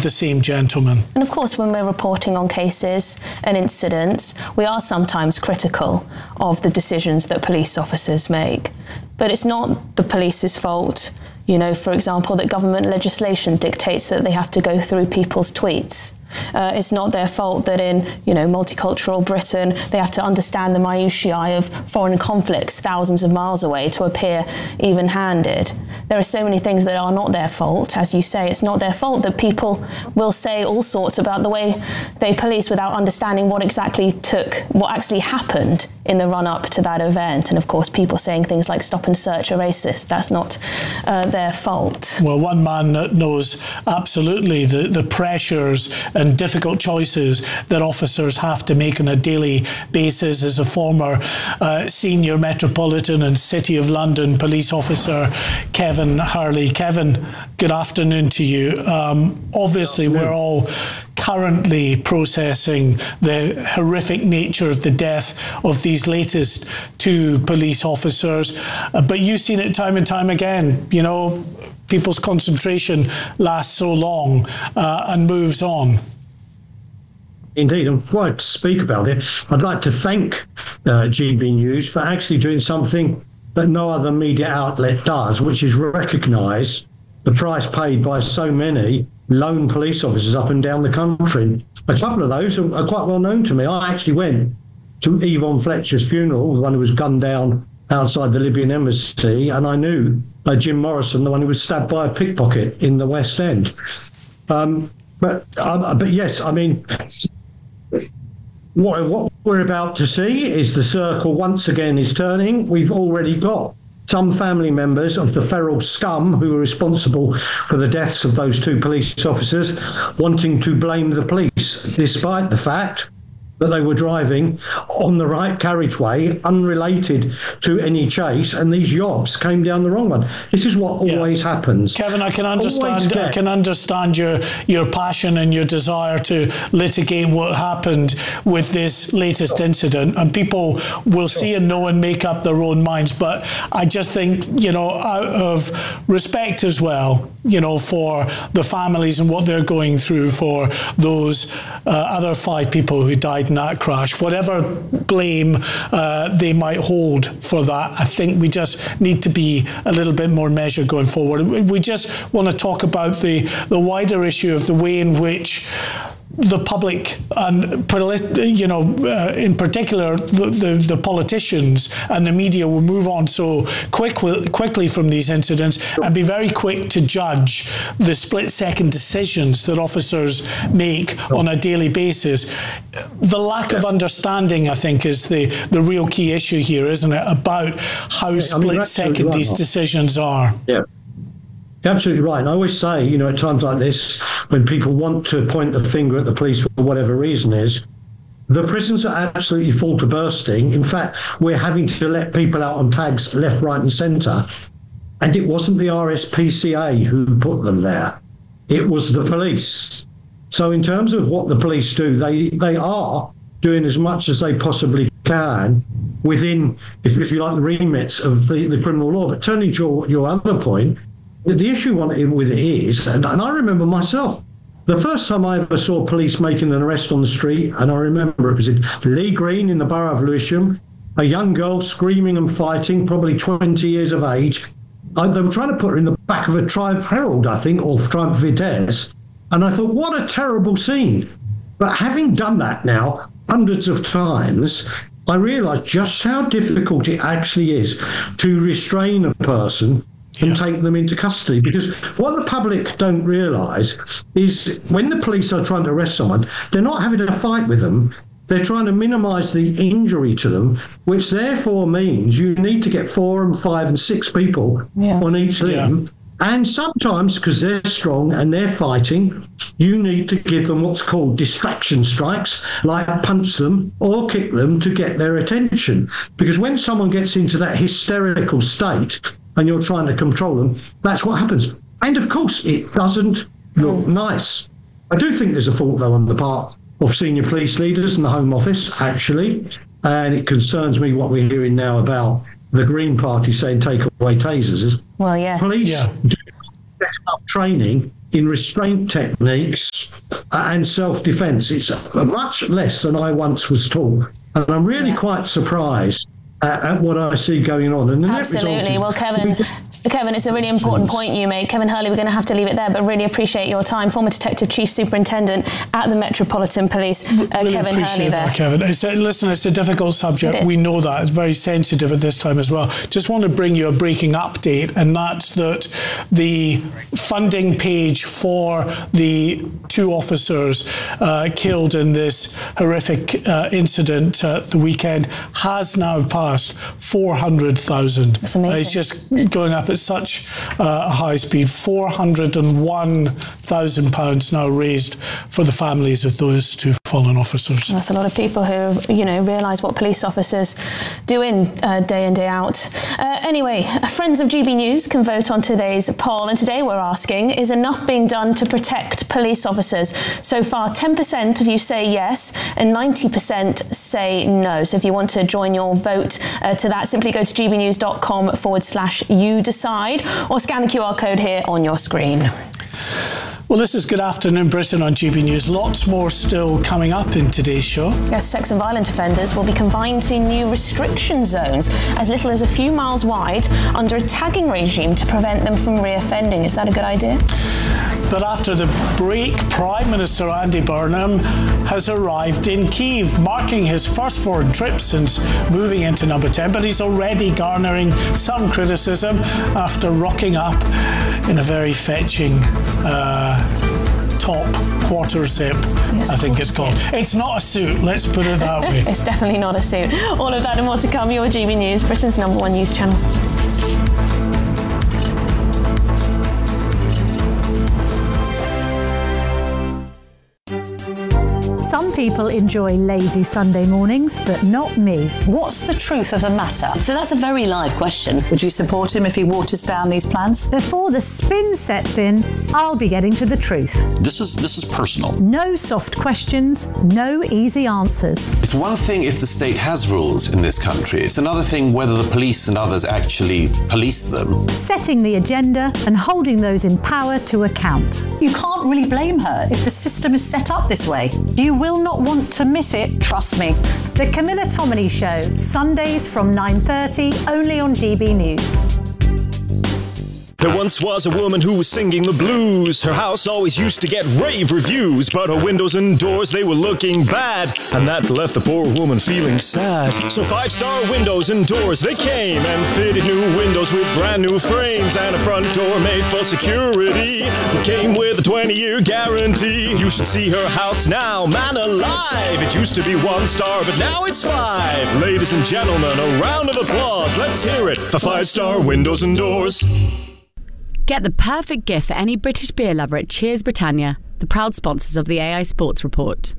with the same gentleman. And of course, when we're reporting on cases and incidents, we are sometimes critical of the decisions that police officers make. But it's not the police's fault, you know, for example, that government legislation dictates that they have to go through people's tweets. It's not their fault that in, you know, multicultural Britain, they have to understand the minutiae of foreign conflicts thousands of miles away to appear even-handed. There are so many things that are not their fault. As you say, it's not their fault that people will say all sorts about the way they police without understanding what actually happened in the run-up to that event. And of course, people saying things like stop and search are racist. That's not their fault. Well, one man that knows absolutely the pressures and difficult choices that officers have to make on a daily basis is a former senior Metropolitan and City of London police officer, Kevin Hurley. Kevin, good afternoon to you. Obviously, we're all currently processing the horrific nature of the death of these latest two police officers, but you've seen it time and time again. You know, people's concentration lasts so long and moves on. Indeed, I'm quite to speak about it. I'd like to thank GB News for actually doing something that no other media outlet does, which is recognise the price paid by so many lone police officers up and down the country. A couple of those are quite well known to me. I actually went to Yvonne Fletcher's funeral, the one who was gunned down outside the Libyan embassy, and I knew Jim Morrison, the one who was stabbed by a pickpocket in the West End. But yes, I mean, what we're about to see is the circle once again is turning. We've already got some family members of the feral scum who were responsible for the deaths of those two police officers wanting to blame the police, despite the fact that they were driving on the right carriageway, unrelated to any chase, and these yobs came down the wrong one. This is what always happens. Kevin, I can understand your passion and your desire to litigate what happened with this latest incident, and people will see and know and make up their own minds. But I just think, you know, out of respect as well, you know, for the families and what they're going through, for those other 5 people who died in that crash, whatever blame they might hold for that, I think we just need to be a little bit more measured going forward. We just want to talk about the wider issue of the way in which the public and, you know, in particular, the politicians and the media will move on so quickly from these incidents and be very quick to judge the split-second decisions that officers make on a daily basis. The lack of understanding, I think, is the real key issue here, isn't it, about how split-second these decisions are. Yeah. You're absolutely right. And I always say, you know, at times like this, when people want to point the finger at the police for whatever reason is, the prisons are absolutely full to bursting. In fact, we're having to let people out on tags left, right and centre. And it wasn't the RSPCA who put them there. It was the police. So in terms of what the police do, they are doing as much as they possibly can within, if you like, the remits of the criminal law. But turning to your other point, the issue with it is, and I remember myself, the first time I ever saw police making an arrest on the street, and I remember it was in Lee Green in the borough of Lewisham, a young girl screaming and fighting, probably 20 years of age. They were trying to put her in the back of a Triumph Herald, I think, or Triumph Vitesse. And I thought, what a terrible scene. But having done that now hundreds of times, I realised just how difficult it actually is to restrain a person and take them into custody. Because what the public don't realise is when the police are trying to arrest someone, they're not having a fight with them. They're trying to minimise the injury to them, which therefore means you need to get 4 and 5 and 6 people on each limb. And sometimes, because they're strong and they're fighting, you need to give them what's called distraction strikes, like punch them or kick them to get their attention. Because when someone gets into that hysterical state and you're trying to control them, that's what happens. And of course, it doesn't look nice. I do think there's a fault, though, on the part of senior police leaders and the Home Office, actually. And it concerns me what we're hearing now about the Green Party saying take away tasers. Well, yes. Police do not get enough training in restraint techniques and self-defence. It's much less than I once was taught. And I'm really quite surprised at what I see going on. And the Absolutely. Well, Kevin, it's a really important point you make. Kevin Hurley, we're going to have to leave it there, but really appreciate your time. Former Detective Chief Superintendent at the Metropolitan Police, really Kevin Hurley there. That, Kevin. It's a difficult subject. We know that. It's very sensitive at this time as well. Just want to bring you a breaking update, and that's that the funding page for the 2 officers killed in this horrific incident at the weekend has now passed 400,000. That's amazing. It's just going up at such a high speed. £401,000 now raised for the families of those 2 fallen officers. That's a lot of people who, realise what police officers do day in, day out. Anyway, friends of GB News can vote on today's poll, and today we're asking, is enough being done to protect police officers? So far, 10% of you say yes, and 90% say no. So if you want to join your vote to that, simply go to gbnews.com/you decide, or scan the QR code here on your screen. Well, this is Good Afternoon Britain on GB News. Lots more still coming up in today's show. Yes, sex and violent offenders will be confined to new restriction zones as little as a few miles wide under a tagging regime to prevent them from reoffending. Is that a good idea? But after the break, Prime Minister Andy Burnham has arrived in Kyiv, marking his first foreign trip since moving into number 10, but he's already garnering some criticism after rocking up in a very fetching top quarter zip, yes, I think it's called. It's not a suit, let's put it that way. It's definitely not a suit. All of that and more to come. Your GB News, Britain's #1 news channel. Some people enjoy lazy Sunday mornings, but not me. What's the truth of the matter? So that's a very live question. Would you support him if he waters down these plans? Before the spin sets in, I'll be getting to the truth. This is personal. No soft questions, no easy answers. It's one thing if the state has rules in this country. It's another thing whether the police and others actually police them. Setting the agenda and holding those in power to account. You can't really blame her if the system is set up this way. You will not want to miss it, trust me. The Camilla Tominey Show, Sundays from 9:30, only on GB News. There once was a woman who was singing the blues. Her house always used to get rave reviews, but her windows and doors, they were looking bad, and that left the poor woman feeling sad. So 5-star windows and doors, they came and fitted new windows with brand new frames and a front door made for security. It came with a 20-year guarantee. You should see her house now, man alive. It used to be 1 star, but now it's 5. Ladies and gentlemen, a round of applause. Let's hear it for 5-star windows and doors. Get the perfect gift for any British beer lover at Cheers Britannia, the proud sponsors of the AI Sports Report.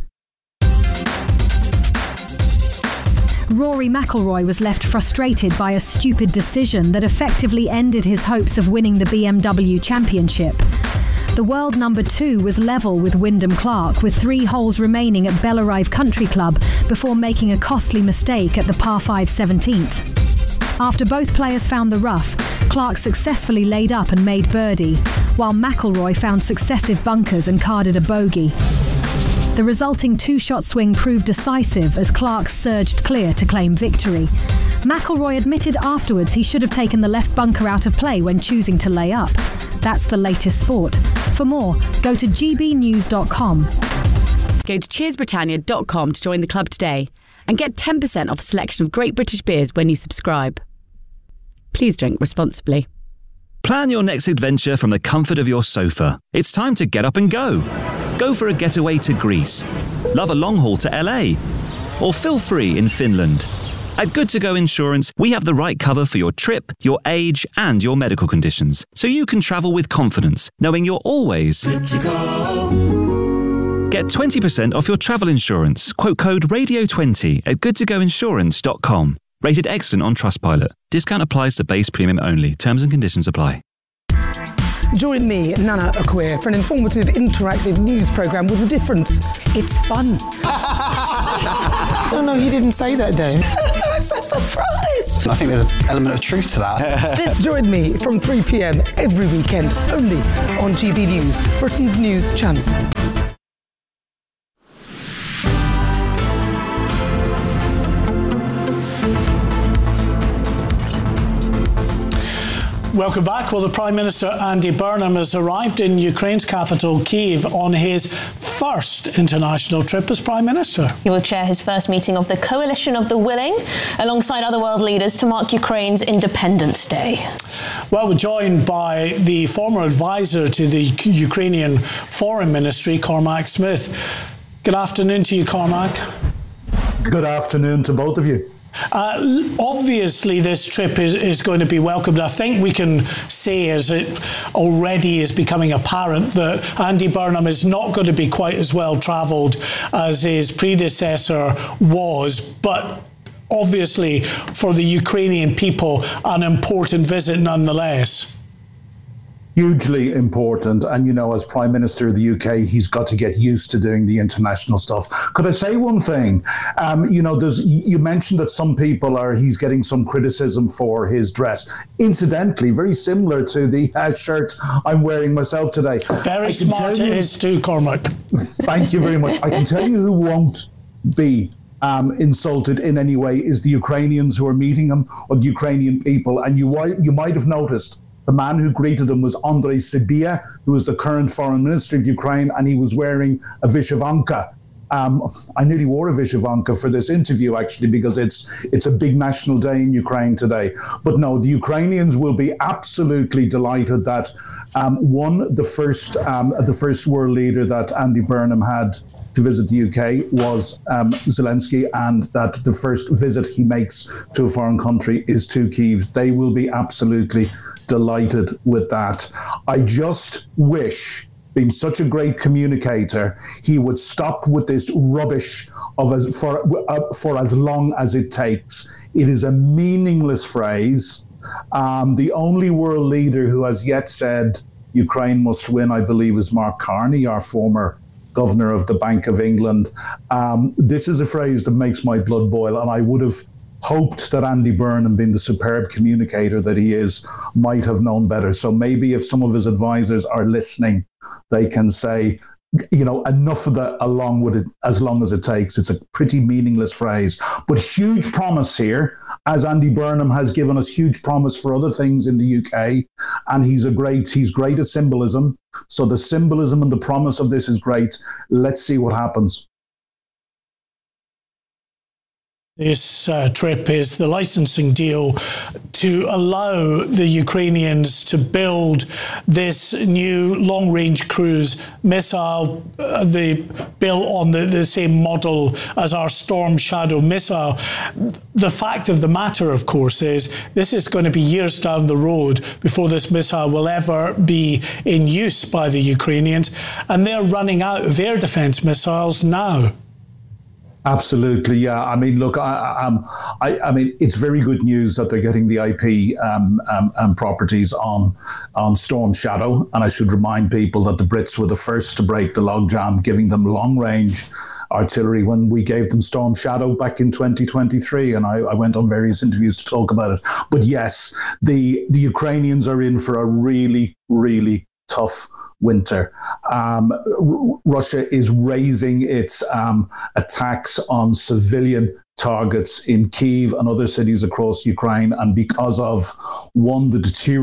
Rory McIlroy was left frustrated by a stupid decision that effectively ended his hopes of winning the BMW Championship. The world number 2 was level with Wyndham Clark with 3 holes remaining at Bellarive Country Club before making a costly mistake at the par 5 17th. After both players found the rough, Clark successfully laid up and made birdie, while McIlroy found successive bunkers and carded a bogey. The resulting 2-shot swing proved decisive as Clark surged clear to claim victory. McIlroy admitted afterwards he should have taken the left bunker out of play when choosing to lay up. That's the latest sport. For more, go to gbnews.com. Go to cheersbritannia.com to join the club today and get 10% off a selection of great British beers when you subscribe. Please drink responsibly. Plan your next adventure from the comfort of your sofa. It's time to get up and go. Go for a getaway to Greece. Love a long haul to LA. Or feel free in Finland. At Good To Go Insurance, we have the right cover for your trip, your age, and your medical conditions, so you can travel with confidence, knowing you're always good to go. Get 20% off your travel insurance. Quote code RADIO20 at goodtogoinsurance.com. Rated excellent on Trustpilot. Discount applies to base premium only. Terms and conditions apply. Join me, Nana Akwe, for an informative, interactive news programme with a difference. It's fun. No, he didn't say that, Dave. I'm so surprised. I think there's an element of truth to that. Join me from 3 p.m. every weekend, only on GB News, Britain's news channel. Welcome back. Well, the Prime Minister, Andy Burnham, has arrived in Ukraine's capital, Kyiv, on his first international trip as Prime Minister. He will chair his first meeting of the Coalition of the Willing, alongside other world leaders, to mark Ukraine's Independence Day. Well, we're joined by the former advisor to the Ukrainian Foreign Ministry, Cormac Smith. Good afternoon to you, Cormac. Good afternoon to both of you. Obviously, this trip is going to be welcomed. I think we can say, as it already is becoming apparent, that Andy Burnham is not going to be quite as well travelled as his predecessor was, but obviously for the Ukrainian people, an important visit nonetheless. Hugely important. And, you know, as Prime Minister of the UK, he's got to get used to doing the international stuff. Could I say one thing? You know, you mentioned that some people he's getting some criticism for his dress. Incidentally, very similar to the shirt I'm wearing myself today. Very smart it is too, Cormac. Thank you very much. I can tell you who won't be insulted in any way is the Ukrainians who are meeting him, or the Ukrainian people. And you might have noticed the man who greeted him was Andrei Sybiha, who is the current Foreign Minister of Ukraine, and he was wearing a vyshyvanka. I nearly wore a vyshyvanka for this interview, actually, because it's a big national day in Ukraine today. But no, the Ukrainians will be absolutely delighted that the first world leader that Andy Burnham had to visit the UK was Zelensky, and that the first visit he makes to a foreign country is to Kyiv. They will be absolutely delighted with that. I just wish, being such a great communicator, he would stop with this rubbish for as long as it takes. It is a meaningless phrase. The only world leader who has yet said Ukraine must win, I believe, is Mark Carney, our former governor of the Bank of England. This is a phrase that makes my blood boil, and I would have hoped that Andy Burnham, being the superb communicator that he is, might have known better. So maybe if some of his advisors are listening, they can say, you know, enough of that along with it, as long as it takes. It's a pretty meaningless phrase, but huge promise here, as Andy Burnham has given us huge promise for other things in the UK. And he's great at symbolism. So the symbolism and the promise of this is great. Let's see what happens. This trip is the licensing deal to allow the Ukrainians to build this new long-range cruise missile, built on the same model as our Storm Shadow missile. The fact of the matter, of course, is this is going to be years down the road before this missile will ever be in use by the Ukrainians, and they're running out of air defence missiles now. Absolutely, yeah. I mean, look, I mean, it's very good news that they're getting the IP properties on Storm Shadow. And I should remind people that the Brits were the first to break the logjam, giving them long-range artillery when we gave them Storm Shadow back in 2023. And I went on various interviews to talk about it. But yes, the Ukrainians are in for a really, really tough winter. Russia is raising its attacks on civilian targets in Kyiv and other cities across Ukraine, and because of the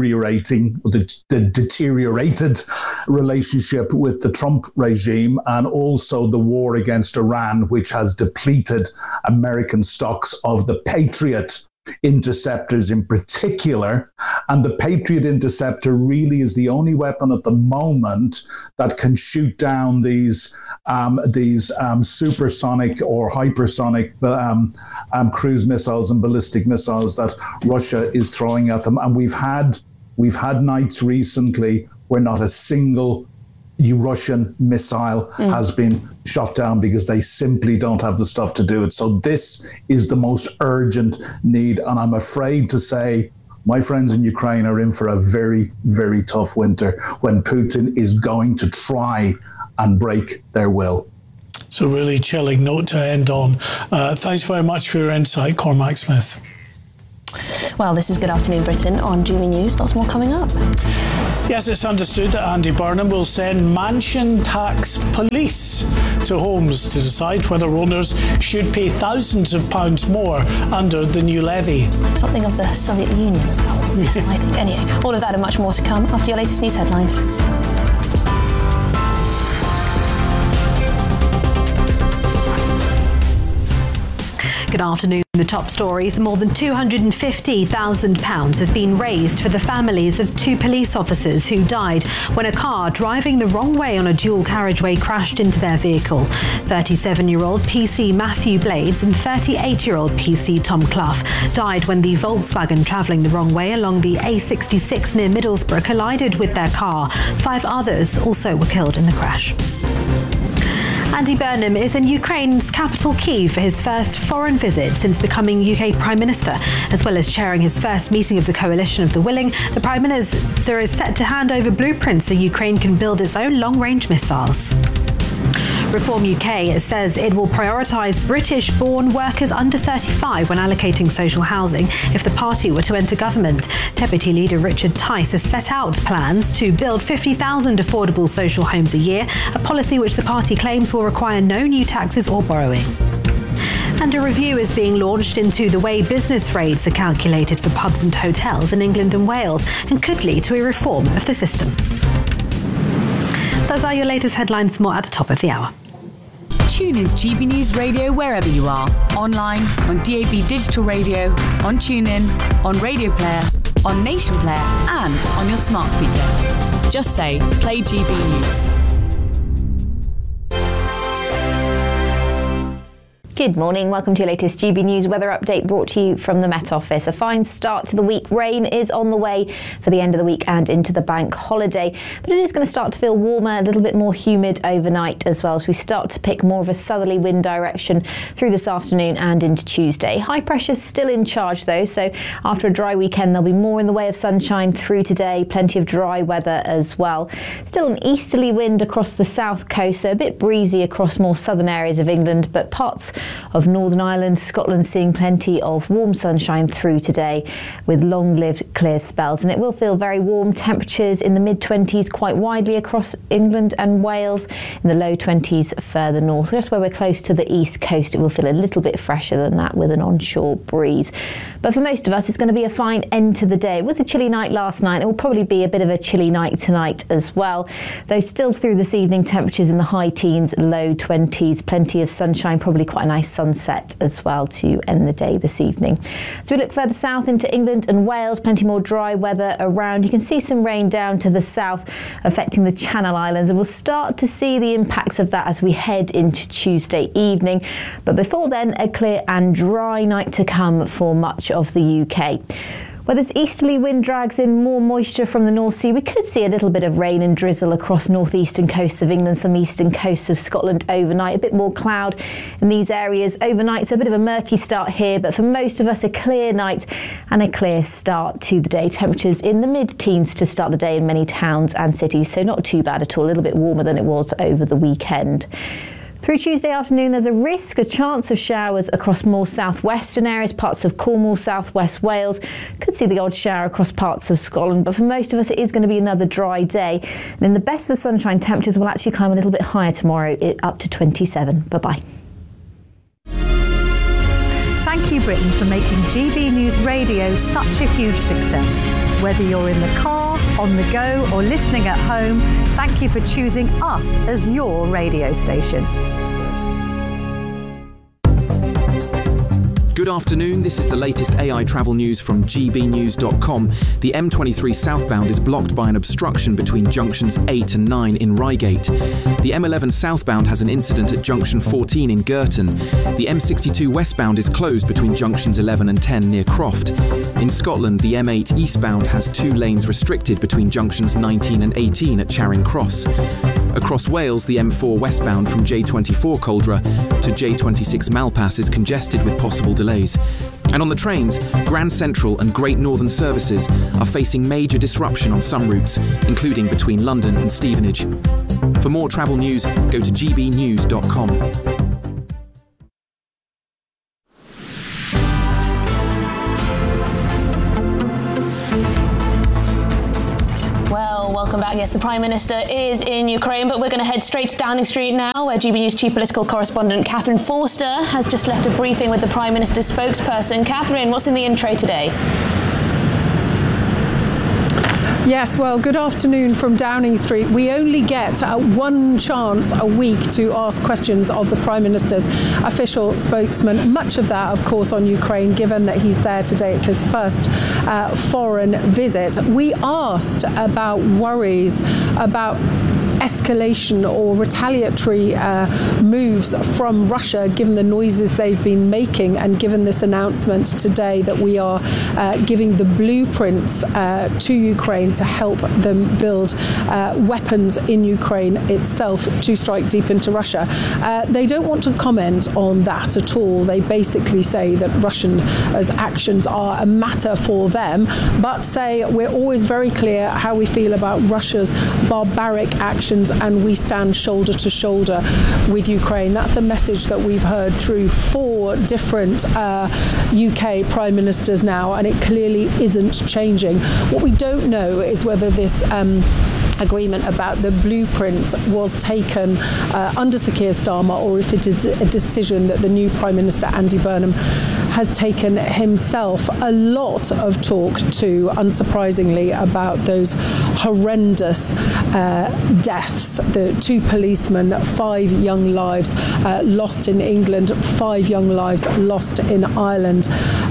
deteriorated relationship with the Trump regime, and also the war against Iran, which has depleted American stocks of the Patriot interceptors in particular. And the Patriot interceptor really is the only weapon at the moment that can shoot down these supersonic or hypersonic cruise missiles and ballistic missiles that Russia is throwing at them. And we've had nights recently where not a single Russian missile has been shot down because they simply don't have the stuff to do it. So this is the most urgent need. And I'm afraid to say my friends in Ukraine are in for a very, very tough winter when Putin is going to try and break their will. It's a really chilling note to end on. Thanks very much for your insight, Cormac Smith. Well, this is Good Afternoon Britain on GB News. Lots more coming up. Yes, it's understood that Andy Burnham will send mansion tax police to homes to decide whether owners should pay thousands of pounds more under the new levy. Something of the Soviet Union about deciding. Anyway, all of that and much more to come after your latest news headlines. Good afternoon. The top stories. More than £250,000 has been raised for the families of 2 police officers who died when a car driving the wrong way on a dual carriageway crashed into their vehicle. 37-year-old PC Matthew Blades and 38-year-old PC Tom Clough died when the Volkswagen travelling the wrong way along the A66 near Middlesbrough collided with their car. 5 others also were killed in the crash. Andy Burnham is in Ukraine's capital Kyiv for his first foreign visit since becoming UK Prime Minister. As well as chairing his first meeting of the Coalition of the Willing, the Prime Minister is set to hand over blueprints so Ukraine can build its own long-range missiles. Reform UK says it will prioritise British-born workers under 35 when allocating social housing if the party were to enter government. Deputy Leader Richard Tice has set out plans to build 50,000 affordable social homes a year, a policy which the party claims will require no new taxes or borrowing. And a review is being launched into the way business rates are calculated for pubs and hotels in England and Wales and could lead to a reform of the system. Those are your latest headlines, more at the top of the hour. Tune into GB News Radio wherever you are. Online, on DAB Digital Radio, on TuneIn, on Radio Player, on Nation Player and on your smart speaker. Just say, play GB News. Good morning. Welcome to your latest GB News weather update brought to you from the Met Office. A fine start to the week. Rain is on the way for the end of the week and into the bank holiday. But it is going to start to feel warmer, a little bit more humid overnight as well as we start to pick more of a southerly wind direction through this afternoon and into Tuesday. High pressure still in charge though, so after a dry weekend there'll be more in the way of sunshine through today. Plenty of dry weather as well. Still an easterly wind across the south coast, so a bit breezy across more southern areas of England, but parts of Northern Ireland, Scotland seeing plenty of warm sunshine through today with long-lived clear spells. And it will feel very warm, temperatures in the mid-20s quite widely across England and Wales, in the low 20s further north. Just where we're close to the east coast, it will feel a little bit fresher than that with an onshore breeze. But for most of us, it's going to be a fine end to the day. It was a chilly night last night. It will probably be a bit of a chilly night tonight as well. Though still through this evening, temperatures in the high teens, low 20s, plenty of sunshine, probably quite a nice sunset as well to end the day this evening. So we look further south into England and Wales, plenty more dry weather around. You can see some rain down to the south affecting the Channel Islands, and we'll start to see the impacts of that as we head into Tuesday evening. But before then, a clear and dry night to come for much of the UK. Where this easterly wind drags in more moisture from the North Sea, we could see a little bit of rain and drizzle across northeastern coasts of England, some eastern coasts of Scotland overnight. A bit more cloud in these areas overnight, so a bit of a murky start here, but for most of us a clear night and a clear start to the day. Temperatures in the mid-teens to start the day in many towns and cities, so not too bad at all, a little bit warmer than it was over the weekend. Through Tuesday afternoon, there's a chance of showers across more southwestern areas, parts of Cornwall, southwest Wales. Could see the odd shower across parts of Scotland, but for most of us, it is going to be another dry day. And in the best of the sunshine, temperatures will actually climb a little bit higher tomorrow, up to 27. Bye-bye. Thank you, Britain, for making GB News Radio such a huge success. Whether you're in the car, on the go, or listening at home, thank you for choosing us as your radio station. Good afternoon, this is the latest AI travel news from gbnews.com. The M23 southbound is blocked by an obstruction between junctions 8 and 9 in Reigate. The M11 southbound has an incident at junction 14 in Girton. The M62 westbound is closed between junctions 11 and 10 near Croft. In Scotland, the M8 eastbound has 2 lanes restricted between junctions 19 and 18 at Charing Cross. Across Wales, the M4 westbound from J24 Coldra to J26 Malpass is congested with possible delays. And on the trains, Grand Central and Great Northern services are facing major disruption on some routes, including between London and Stevenage. For more travel news, go to gbnews.com. Yes, the Prime Minister is in Ukraine, but we're going to head straight to Downing Street now, where GB News chief political correspondent Catherine Forster has just left a briefing with the Prime Minister's spokesperson. Catherine, what's in the intro today? Yes, well, good afternoon from Downing Street. We only get one chance a week to ask questions of the Prime Minister's official spokesman. Much of that, of course, on Ukraine, given that he's there today. It's his first foreign visit. We asked about worries about escalation or retaliatory moves from Russia, given the noises they've been making, and given this announcement today that we are giving the blueprints to Ukraine to help them build weapons in Ukraine itself to strike deep into Russia. They don't want to comment on that at all. They basically say that Russia's actions are a matter for them, but say we're always very clear how we feel about Russia's barbaric actions, and we stand shoulder to shoulder with Ukraine. That's the message that we've heard through 4 different UK prime ministers now, and it clearly isn't changing. What we don't know is whether this agreement about the blueprints was taken under Sir Keir Starmer, or if it is a decision that the new Prime Minister Andy Burnham has taken himself. A lot of talk too, unsurprisingly, about those horrendous deaths. The 2 policemen, 5 young lives lost in England, 5 young lives lost in Ireland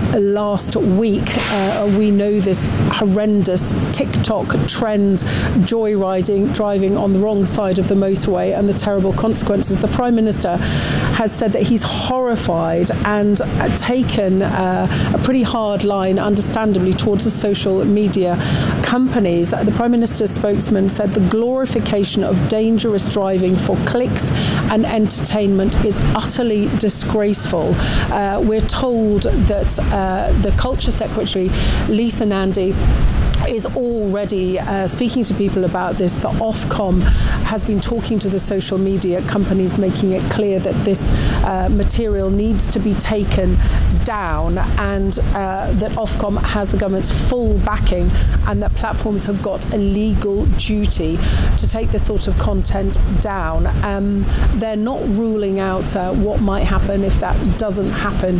last week. We know this horrendous TikTok trend, joyriding, driving on the wrong side of the motorway, and the terrible consequences. The Prime Minister has said that he's horrified and taken a pretty hard line, understandably, towards the social media companies. The Prime Minister's spokesman said the glorification of dangerous driving for clicks and entertainment is utterly disgraceful. We're told that the Culture Secretary, Lisa Nandy, is already speaking to people about this. The Ofcom has been talking to the social media companies, making it clear that this material needs to be taken down, and that Ofcom has the government's full backing, and that platforms have got a legal duty to take this sort of content down. They're not ruling out what might happen if that doesn't happen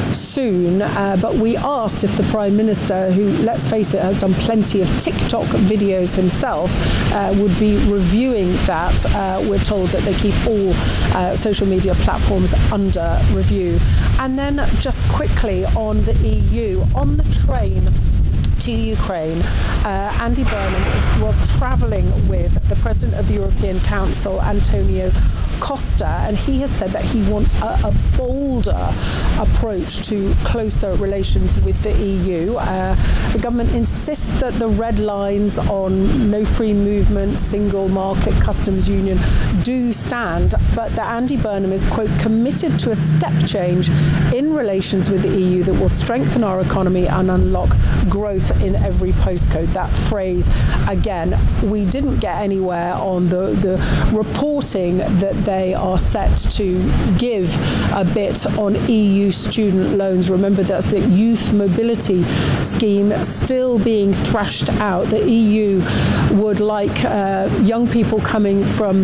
soon, but we asked if the Prime Minister, who, let's face it, has done plenty of TikTok videos himself, would be reviewing that. We're told that they keep all social media platforms under review. And then just quickly on the EU, on the train to Ukraine, Andy Burnham was travelling with the President of the European Council, Antonio Costa, and he has said that he wants a bolder approach to closer relations with the EU. The government insists that the red lines on no free movement, single market, customs union do stand, but that Andy Burnham is, quote, committed to a step change in relations with the EU that will strengthen our economy and unlock growth in every postcode. That phrase, again, we didn't get anywhere on the reporting that they are set to give a bit on EU student loans. Remember, that's the youth mobility scheme still being thrashed out. The EU would like young people coming from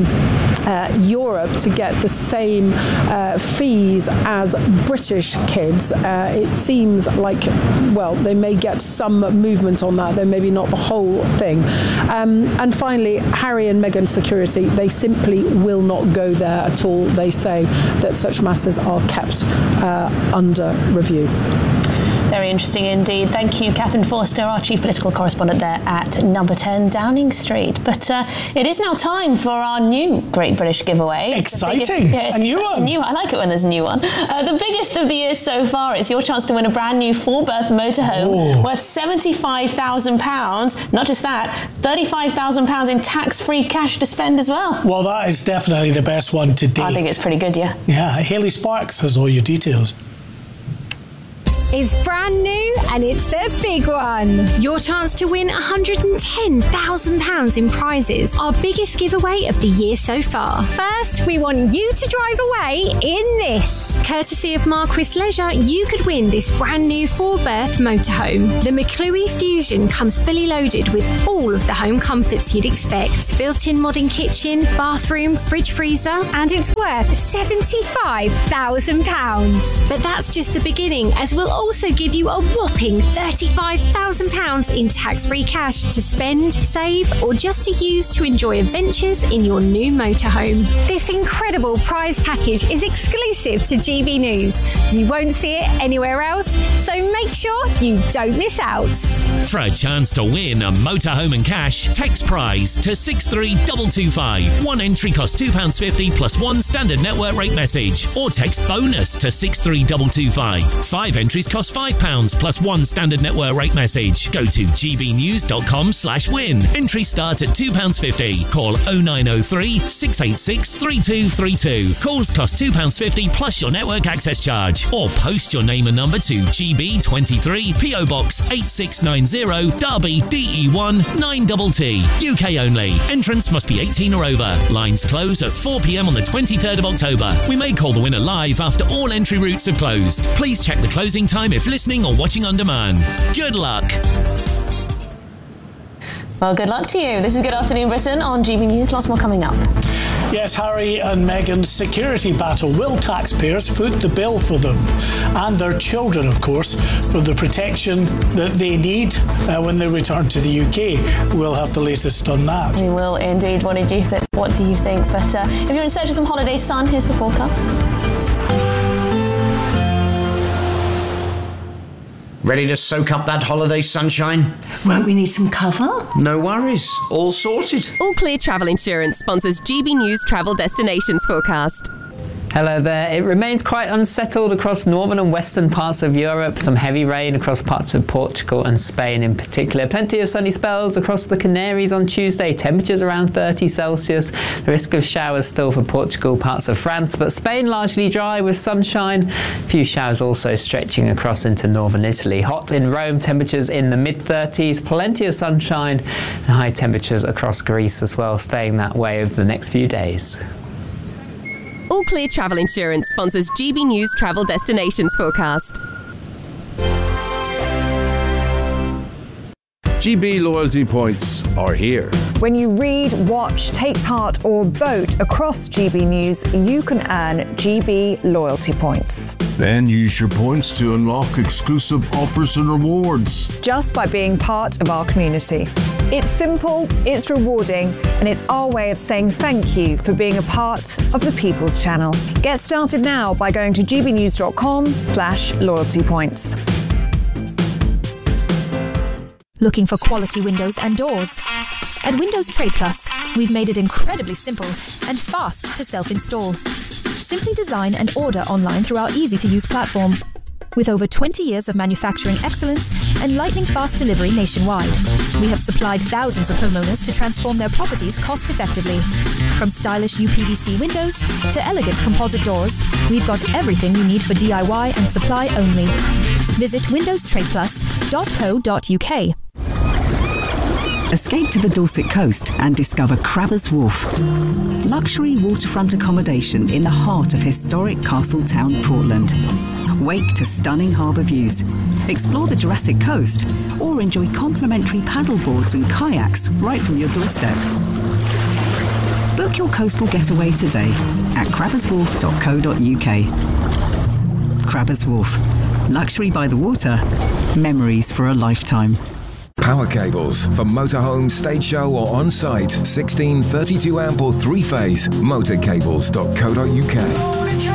Europe to get the same fees as British kids. It seems like, well, they may get some movement on that, though maybe not the whole thing. And finally, Harry and Meghan's security, they simply will not go there at all. They say that such matters are kept under review. Very interesting indeed. Thank you, Catherine Forster, our chief political correspondent there at number 10 Downing Street. But it is now time for our new Great British Giveaway. Exciting. A new one. I like it when there's a new one. The biggest of the year so far. It's your chance to win a brand new 4-berth motorhome worth £75,000. Not just that, £35,000 in tax-free cash to spend as well. Well, that is definitely the best one to date. I think it's pretty good, yeah. Yeah, Hayley Sparks has all your details. It's brand new and it's the big one. Your chance to win £110,000 in prizes. Our biggest giveaway of the year so far. First, we want you to drive away in this. Courtesy of Marquis Leisure, you could win this brand new 4-berth motorhome. The McClue Fusion comes fully loaded with all of the home comforts you'd expect. Built-in modern kitchen, bathroom, fridge freezer, and it's worth £75,000. But that's just the beginning, as we'll also give you a whopping £35,000 in tax-free cash to spend, save, or just to use to enjoy adventures in your new motorhome. This incredible prize package is exclusive to GB News. You won't see it anywhere else, so make sure you don't miss out. For a chance to win a motorhome and cash, text prize to 63225. One entry costs £2.50 plus one standard network rate message, or text bonus to 63225. 5 entries cost £5 plus one standard network rate message. Go to gbnews.com/win. Entries start at £2.50. Call 0903 686 3232. Calls cost £2.50 plus your network access charge, or post your name and number to GB23 PO Box 8690 Derby DE1 9TT. UK only. Entrance must be 18 or over. Lines close at 4 p.m. on the 23rd of October. We may call the winner live after all entry routes have closed. Please check the closing time if listening or watching on demand. Good luck. Well, good luck to you. This is Good Afternoon Britain on GB News. Lots more coming up. Yes, Harry and Meghan's security battle. Will taxpayers foot the bill for them and their children, of course, for the protection that they need when they return to the UK? We'll have the latest on that. We will indeed. What do you think? But if you're in search of some holiday sun, here's the forecast. Ready to soak up that holiday sunshine? Won't we need some cover? No worries, all sorted. All Clear Travel Insurance sponsors GB News Travel Destinations Forecast. Hello there. It remains quite unsettled across northern and western parts of Europe. Some heavy rain across parts of Portugal and Spain in particular. Plenty of sunny spells across the Canaries on Tuesday. Temperatures around 30 Celsius. The risk of showers still for Portugal, parts of France, but Spain largely dry with sunshine. A few showers also stretching across into northern Italy. Hot in Rome, temperatures in the mid-30s. Plenty of sunshine and high temperatures across Greece as well, staying that way over the next few days. All Clear Travel Insurance sponsors GB News Travel Destinations Forecast. GB loyalty points are here. When you read, watch, take part or vote across GB News, you can earn GB loyalty points. Then use your points to unlock exclusive offers and rewards. Just by being part of our community. It's simple, it's rewarding, and it's our way of saying thank you for being a part of the People's Channel. Get started now by going to gbnews.com/loyalty points. Looking for quality windows and doors? At Windows Trade Plus, we've made it incredibly simple and fast to self-install. Simply design and order online through our easy-to-use platform. With over 20 years of manufacturing excellence and lightning-fast delivery nationwide, we have supplied thousands of homeowners to transform their properties cost-effectively. From stylish UPVC windows to elegant composite doors, we've got everything you need for DIY and supply only. Visit windowstradeplus.co.uk. Escape to the Dorset coast and discover Crabbers Wharf. Luxury waterfront accommodation in the heart of historic Castletown, Portland. Wake to stunning harbour views. Explore the Jurassic Coast or enjoy complimentary paddleboards and kayaks right from your doorstep. Book your coastal getaway today at crabberswharf.co.uk. Crabbers Wharf. Luxury by the water. Memories for a lifetime. Power cables for motorhome, stage show or on-site. 16, 32 amp or 3-phase. Motorcables.co.uk.